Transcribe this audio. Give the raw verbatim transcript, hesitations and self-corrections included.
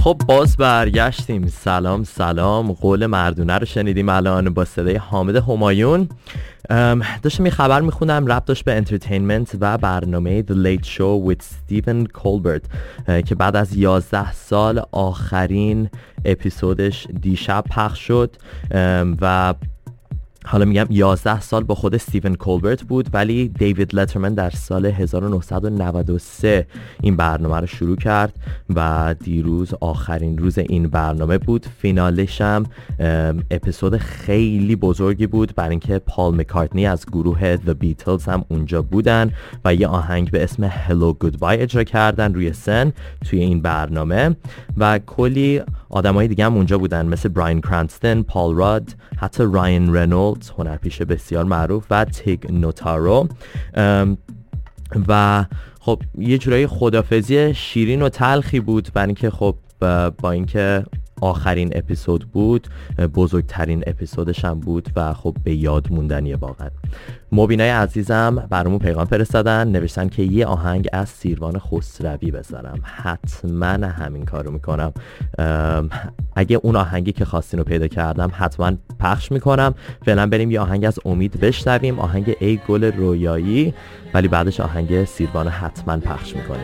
خب باز برگشتیم. سلام سلام، قول مردونه رو شنیدیم الان با صدای حامد همایون. داشتم یه خبر میخوندم ربط داشت به انترتینمنت و برنامه The Late Show with Stephen Colbert که بعد از یازده سال آخرین اپیزودش دیشب پخش شد و حالا میگم یازده سال با خود استیون کولبرت بود، ولی دیوید لترمن در سال هزار و نهصد و نود و سه این برنامه رو شروع کرد و دیروز آخرین روز این برنامه بود. فینالش هم اپیزود خیلی بزرگی بود برای اینکه پال مکارتنی از گروه The Beatles هم اونجا بودن و یه آهنگ به اسم Hello Goodbye اجرا کردن روی سن توی این برنامه و کلی آدمای دیگه هم اونجا بودن مثل براین کرانستون، پال راد، حتی راین رنولدز هنرپیشه بسیار معروف و تیگ نوتارو و خب یه جورایی خدافزی شیرین و تلخی بود برای اینکه خب با اینکه آخرین اپیزود بود بزرگترین اپیزودش هم بود و خب به یاد موندنیه واقعا. مبینای عزیزم برامون پیغام فرستادن، نوشتن که یه آهنگ از سیروان خسروی بذارم. حتما همین کارو میکنم. اگه اون آهنگی که خواستین رو پیدا کردم حتما پخش میکنم. فعلا بریم یه آهنگ از امید بشنویم، آهنگ ای گل رویایی، ولی بعدش آهنگ سیروان حتما پخش میکنیم.